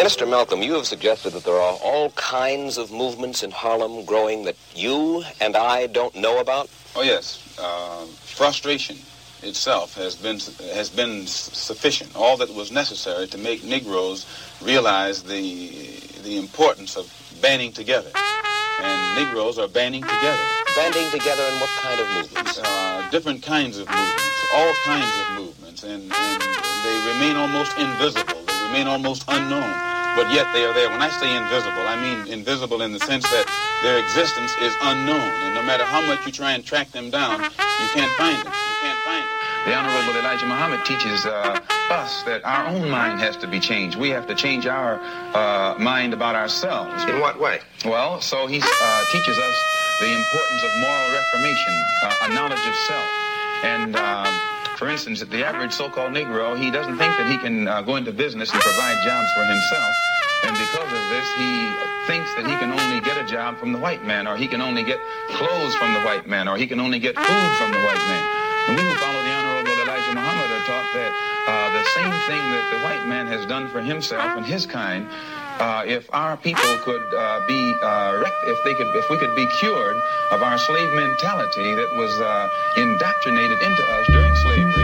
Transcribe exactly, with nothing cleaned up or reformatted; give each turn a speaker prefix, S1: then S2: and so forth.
S1: Minister Malcolm, you have suggested that there are all kinds of movements in Harlem growing that you and I don't know about.
S2: Oh, yes. Uh, frustration itself has been has been sufficient, all that was necessary to make Negroes realize the the importance of banding together. And Negroes are banding together.
S1: Banding together in what kind of movements?
S2: Uh, different kinds of movements, all kinds of movements, and, and they remain almost invisible. They remain almost unknown, but yet they are there. When I say invisible, I mean invisible in the sense that their existence is unknown, and no matter how much you try and track them down, you can't find them. You can't find them.
S3: The Honorable Elijah Muhammad teaches uh, us that our own mind has to be changed. We have to change our uh, mind about ourselves.
S1: In what way?
S3: Well, so he uh, teaches us the importance of moral reformation, uh, a knowledge of self. And, uh, for instance, the average so-called Negro, he doesn't think that he can uh, go into business and provide jobs for himself. And because of this, he thinks that he can only get a job from the white man, or he can only get clothes from the white man, or he can only get food from the white man. And we who follow the Honorable Elijah Muhammad are taught that uh, the same thing that the white man has done for himself and his kind, uh, if our people could uh, be, uh, rec- if they could, if we could be cured of our slave mentality that was uh, indoctrinated into us during slavery.